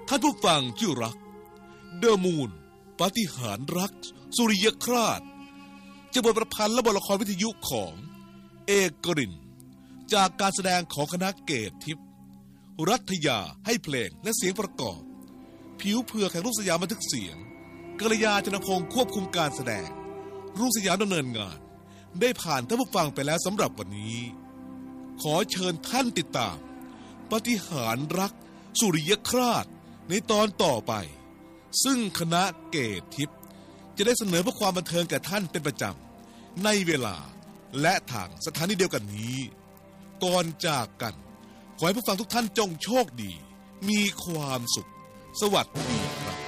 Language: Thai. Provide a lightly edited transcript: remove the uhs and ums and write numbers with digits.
ท่านผู้ฟังที่รักเดอะมูนปาฏิหาริย์รักสุริยคราสจะบทประพันธ์และบทละครวิทยุของเอกรินจากการแสดงของคณะเกตทิพย์รัฐยาให้เพลงและเสียงประกอบผิวเผือกแห่งรุ่งสยามบันทึกเสียงกัลยาชนพงศ์ควบคุมการแสดงรุ่งสยามดำเนินงานได้ผ่านท่านผู้ฟังไปแล้วสำหรับวันนี้ขอเชิญท่านติดตามปาฏิหาริย์รักสุริยคราสในตอนต่อไปซึ่งคณะเกตทิพย์จะได้เสนอเพื่อความบันเทิงแก่ท่านเป็นประจำในเวลาและทางสถานีเดียวกันนี้ก่อนจากกันขอให้ผู้ฟังทุกท่านจงโชคดีมีความสุขสวัสดีครับ